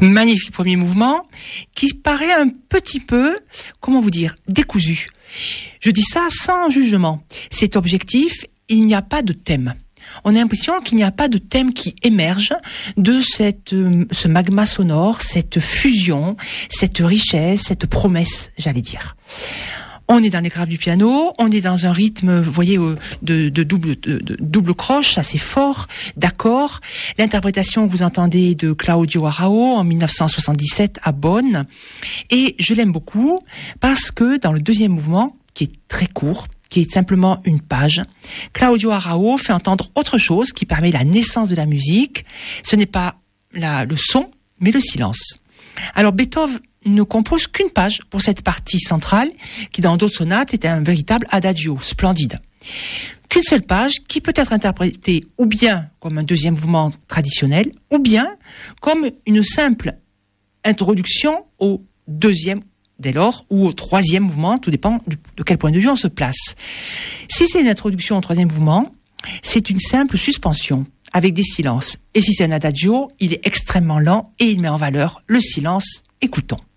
Magnifique premier mouvement qui paraît un petit peu, comment vous dire, décousu. Je dis ça sans jugement. C'est objectif, il n'y a pas de thème. On a l'impression qu'il n'y a pas de thème qui émerge de ce magma sonore, cette fusion, cette richesse, cette promesse, j'allais dire. On est dans les graves du piano, on est dans un rythme, vous voyez, de double croche assez fort, d'accords. L'interprétation que vous entendez de Claudio Arrau en 1977 à Bonn. Et je l'aime beaucoup parce que dans le deuxième mouvement, qui est très court, qui est simplement une page, Claudio Arrau fait entendre autre chose qui permet la naissance de la musique. Ce n'est pas le son, mais le silence. Alors Beethoven ne compose qu'une page pour cette partie centrale, qui dans d'autres sonates était un véritable adagio, splendide. Qu'une seule page qui peut être interprétée ou bien comme un deuxième mouvement traditionnel, ou bien comme une simple introduction au deuxième dès lors, ou au troisième mouvement, tout dépend de quel point de vue on se place. Si c'est une introduction au troisième mouvement, c'est une simple suspension avec des silences. Et si c'est un adagio, il est extrêmement lent et il met en valeur le silence. Écoutons.